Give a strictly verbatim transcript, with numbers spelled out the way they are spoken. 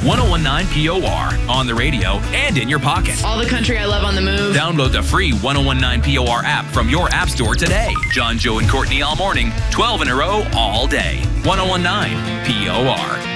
one oh one nine P O R on the radio and in your pocket. All the country I love on the move. Download the free one oh one nine P O R app from your app store today. John, Joe, and Courtney all morning, twelve in a row all day. one oh one nine P O R.